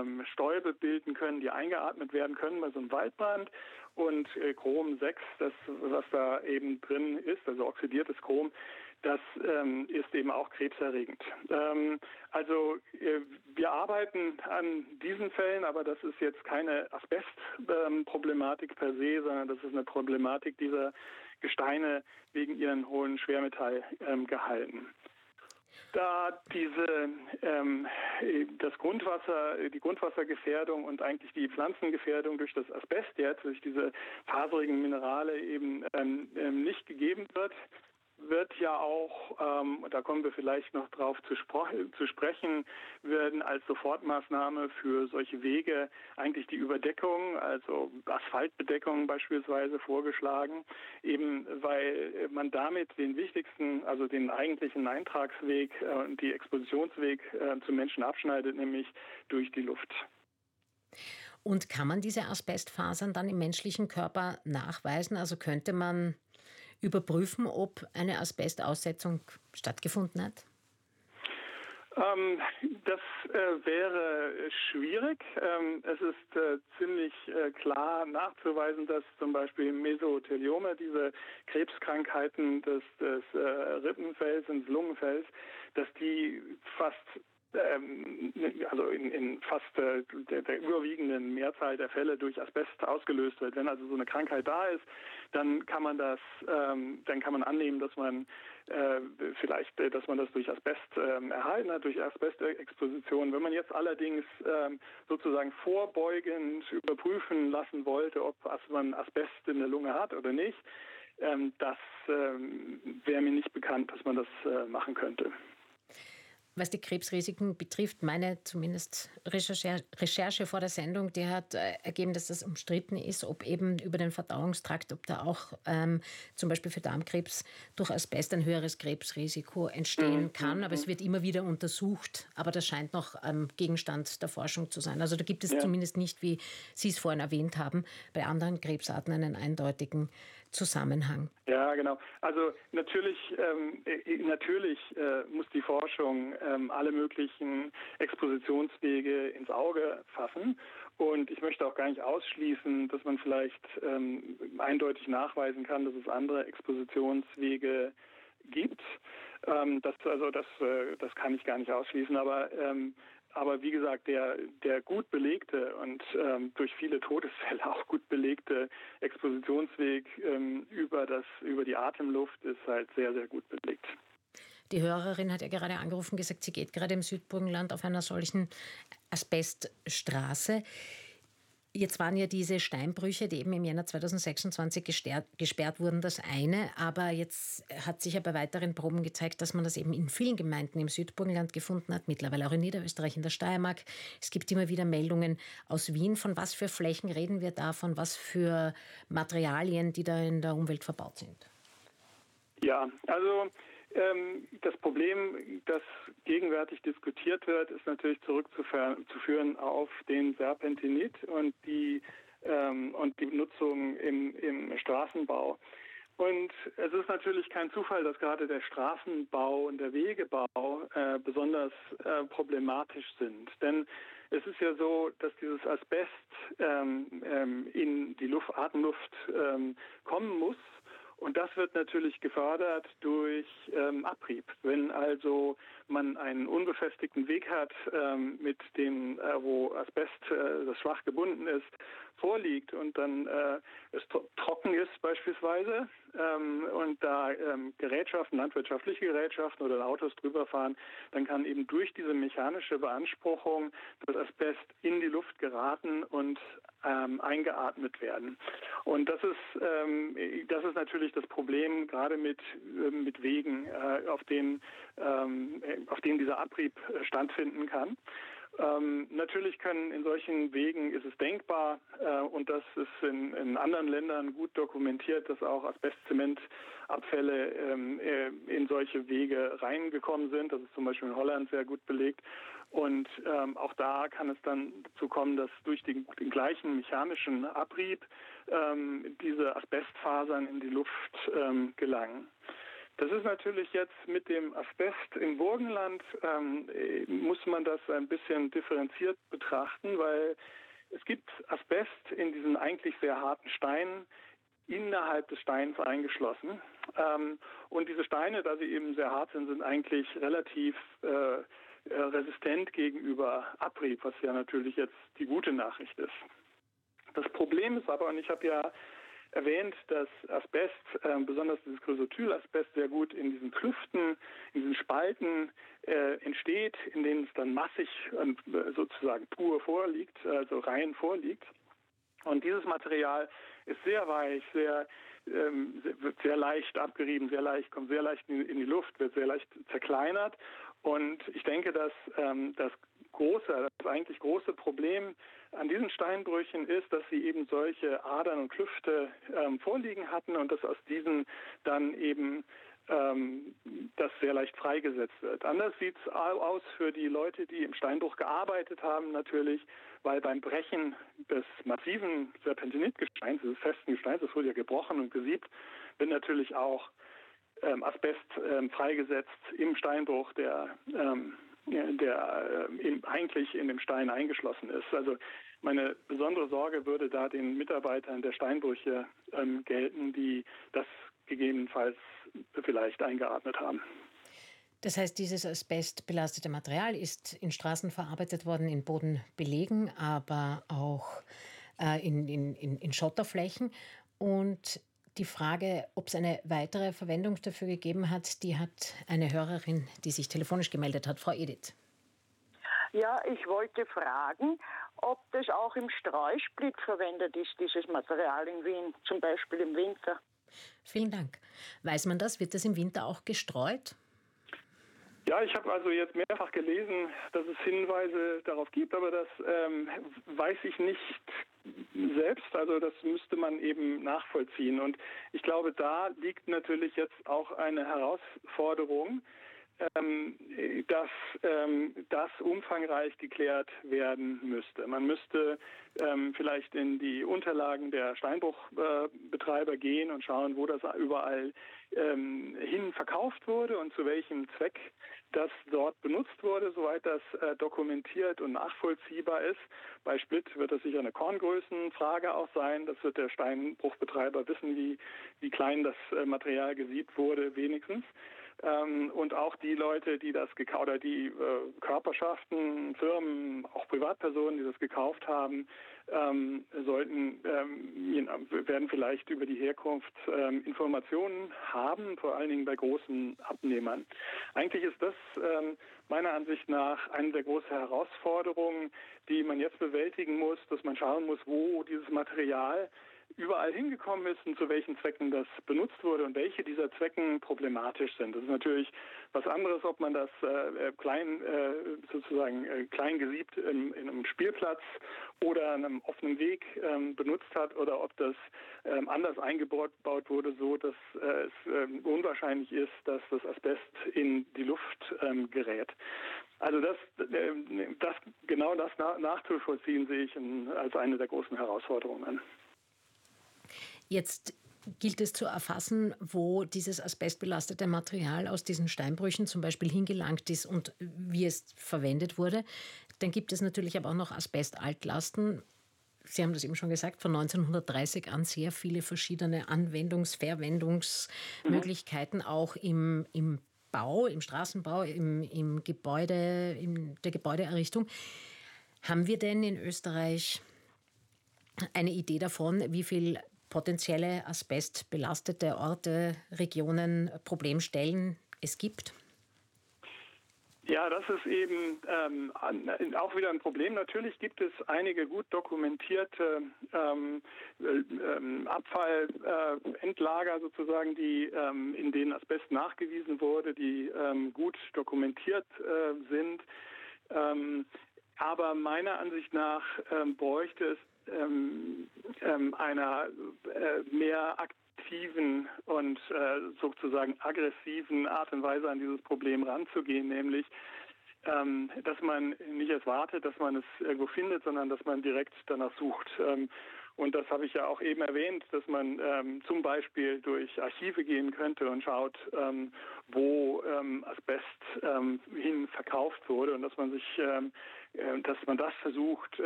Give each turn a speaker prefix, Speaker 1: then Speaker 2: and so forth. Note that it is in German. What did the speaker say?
Speaker 1: Stäube bilden können, die eingeatmet werden können bei so einem Waldbrand. Und Chrom 6, das, was da eben drin ist, also oxidiertes Chrom, das ist eben auch krebserregend. Wir arbeiten an diesen Fällen, aber das ist jetzt keine Asbest-Problematik per se, sondern das ist eine Problematik dieser Gesteine wegen ihren hohen Schwermetallgehalten. Da die Grundwassergefährdung und eigentlich die Pflanzengefährdung durch das Asbest jetzt, durch diese faserigen Minerale eben nicht gegeben wird ja auch, da kommen wir vielleicht noch drauf zu sprechen, werden als Sofortmaßnahme für solche Wege eigentlich die Überdeckung, also Asphaltbedeckung beispielsweise vorgeschlagen, eben weil man damit den wichtigsten, also den eigentlichen Eintragsweg und die Expositionsweg zum Menschen abschneidet, nämlich durch die Luft.
Speaker 2: Und kann man diese Asbestfasern dann im menschlichen Körper nachweisen? Also könnte man überprüfen, ob eine Asbestaussetzung stattgefunden hat?
Speaker 1: Das wäre schwierig. Es ist ziemlich klar nachzuweisen, dass zum Beispiel Mesotheliome, diese Krebskrankheiten des Rippenfells und des Lungenfells, dass die fast in fast der überwiegenden Mehrzahl der Fälle durch Asbest ausgelöst wird. Wenn also so eine Krankheit da ist, dann kann man annehmen, dass man dass man das durch Asbest erhalten hat, durch Asbestexposition. Wenn man jetzt allerdings sozusagen vorbeugend überprüfen lassen wollte, ob man Asbest in der Lunge hat oder nicht, das wäre mir nicht bekannt, dass man das machen könnte.
Speaker 2: Was die Krebsrisiken betrifft, meine zumindest Recherche vor der Sendung, die hat ergeben, dass das umstritten ist, ob eben über den Verdauungstrakt, ob da auch zum Beispiel für Darmkrebs durch Asbest ein höheres Krebsrisiko entstehen kann. Aber es wird immer wieder untersucht. Aber das scheint noch Gegenstand der Forschung zu sein. Also da gibt es zumindest nicht, wie Sie es vorhin erwähnt haben, bei anderen Krebsarten einen eindeutigen Zusammenhang.
Speaker 1: Ja, genau. Also natürlich muss die Forschung alle möglichen Expositionswege ins Auge fassen. Und ich möchte auch gar nicht ausschließen, dass man vielleicht eindeutig nachweisen kann, dass es andere Expositionswege gibt. Das kann ich gar nicht ausschließen. Aber wie gesagt, der gut belegte und durch viele Todesfälle auch gut belegte Expositionsweg über die Atemluft ist halt sehr, sehr gut belegt.
Speaker 2: Die Hörerin hat ja gerade angerufen, gesagt, sie geht gerade im Südburgenland auf einer solchen Asbeststraße. Jetzt waren ja diese Steinbrüche, die eben im Jänner 2026 gesperrt wurden, das eine. Aber jetzt hat sich ja bei weiteren Proben gezeigt, dass man das eben in vielen Gemeinden im Südburgenland gefunden hat, mittlerweile auch in Niederösterreich, in der Steiermark. Es gibt immer wieder Meldungen aus Wien. Von was für Flächen reden wir da? Von was für Materialien, die da in der Umwelt verbaut sind?
Speaker 1: Ja, also das Problem, das gegenwärtig diskutiert wird, ist natürlich zurückzuführen auf den Serpentinit und die Nutzung im Straßenbau. Und es ist natürlich kein Zufall, dass gerade der Straßenbau und der Wegebau besonders problematisch sind. Denn es ist ja so, dass dieses Asbest in die Atemluft kommen muss. Und das wird natürlich gefördert durch Abrieb. Wenn also man einen unbefestigten Weg hat, mit dem, wo Asbest, das schwach gebunden ist, vorliegt und dann es trocken ist beispielsweise und da Gerätschaften, landwirtschaftliche Gerätschaften oder Autos drüber fahren, dann kann eben durch diese mechanische Beanspruchung das Asbest in die Luft geraten und eingeatmet werden. Und das ist natürlich das Problem, gerade mit Wegen, auf denen dieser Abrieb stattfinden kann. Natürlich in solchen Wegen ist es denkbar, und das ist in anderen Ländern gut dokumentiert, dass auch Asbestzementabfälle in solche Wege reingekommen sind. Das ist zum Beispiel in Holland sehr gut belegt. Und auch da kann es dann dazu kommen, dass durch den gleichen mechanischen Abrieb diese Asbestfasern in die Luft gelangen. Das ist natürlich jetzt mit dem Asbest im Burgenland, muss man das ein bisschen differenziert betrachten, weil es gibt Asbest in diesen eigentlich sehr harten Steinen innerhalb des Steins eingeschlossen. Und diese Steine, da sie eben sehr hart sind, sind eigentlich relativ resistent gegenüber Abrieb, was ja natürlich jetzt die gute Nachricht ist. Das Problem ist aber, und ich habe ja erwähnt, dass Asbest, besonders dieses Chrysotylasbest, sehr gut in diesen Klüften, in diesen Spalten entsteht, in denen es dann massig sozusagen pur vorliegt, also rein vorliegt. Und dieses Material ist sehr weich, wird sehr leicht abgerieben, kommt sehr leicht in die Luft, wird sehr leicht zerkleinert. Und ich denke, dass das eigentlich große Problem an diesen Steinbrüchen ist, dass sie eben solche Adern und Klüfte vorliegen hatten und dass aus diesen dann eben das sehr leicht freigesetzt wird. Anders sieht es aus für die Leute, die im Steinbruch gearbeitet haben natürlich, weil beim Brechen des massiven Serpentinitgesteins, des festen Gesteins, das wurde ja gebrochen und gesiebt, wird natürlich auch Asbest freigesetzt im Steinbruch, der eigentlich in dem Stein eingeschlossen ist. Also meine besondere Sorge würde da den Mitarbeitern der Steinbrüche gelten, die das gegebenenfalls vielleicht eingeatmet haben.
Speaker 2: Das heißt, dieses asbestbelastete Material ist in Straßen verarbeitet worden, in Bodenbelegen, aber auch in Schotterflächen. Und die Frage, ob es eine weitere Verwendung dafür gegeben hat, die hat eine Hörerin, die sich telefonisch gemeldet hat, Frau Edith.
Speaker 3: Ja, ich wollte fragen, ob das auch im Streusplitt verwendet ist, dieses Material in Wien, zum Beispiel im Winter.
Speaker 2: Vielen Dank. Weiß man das? Wird das im Winter auch gestreut?
Speaker 1: Ja, ich habe also jetzt mehrfach gelesen, dass es Hinweise darauf gibt, aber das weiß ich nicht selbst. Also das müsste man eben nachvollziehen. Und ich glaube, da liegt natürlich jetzt auch eine Herausforderung, dass das umfangreich geklärt werden müsste. Man müsste vielleicht in die Unterlagen der Steinbruchbetreiber gehen und schauen, wo das überall hin verkauft wurde und zu welchem Zweck das dort benutzt wurde, soweit das dokumentiert und nachvollziehbar ist. Bei Splitt wird das sicher eine Korngrößenfrage auch sein. Das wird der Steinbruchbetreiber wissen, wie klein das Material gesiebt wurde, wenigstens. Und auch die Leute, die das gekauft, oder die Körperschaften, Firmen, auch Privatpersonen, die das gekauft haben, werden vielleicht über die Herkunft Informationen haben, vor allen Dingen bei großen Abnehmern. Eigentlich ist das meiner Ansicht nach eine der großen Herausforderungen, die man jetzt bewältigen muss, dass man schauen muss, wo dieses Material überall hingekommen ist und zu welchen Zwecken das benutzt wurde und welche dieser Zwecken problematisch sind. Das ist natürlich was anderes, ob man das klein gesiebt in einem Spielplatz oder einem offenen Weg benutzt hat oder ob das anders eingebaut wurde, so dass es unwahrscheinlich ist, dass das Asbest in die Luft gerät. Also das nachzuvollziehen sehe ich als eine der großen Herausforderungen an.
Speaker 2: Jetzt gilt es zu erfassen, wo dieses asbestbelastete Material aus diesen Steinbrüchen zum Beispiel hingelangt ist und wie es verwendet wurde. Dann gibt es natürlich aber auch noch Asbestaltlasten. Sie haben das eben schon gesagt, von 1930 an sehr viele verschiedene Verwendungsmöglichkeiten, auch im Bau, im Straßenbau, im Gebäude, in der Gebäudeerrichtung. Haben wir denn in Österreich eine Idee davon, wie viel potenzielle asbestbelastete Orte, Regionen, Problemstellen es gibt?
Speaker 1: Ja, das ist eben auch wieder ein Problem. Natürlich gibt es einige gut dokumentierte Abfallendlager sozusagen, in denen Asbest nachgewiesen wurde, die gut dokumentiert sind. Aber meiner Ansicht nach bräuchte es einer mehr aktiven und sozusagen aggressiven Art und Weise an dieses Problem ranzugehen, nämlich dass man nicht erst wartet, dass man es irgendwo findet, sondern dass man direkt danach sucht. Und das habe ich ja auch eben erwähnt, dass man zum Beispiel durch Archive gehen könnte und schaut, wo Asbest hin verkauft wurde und dass man das versucht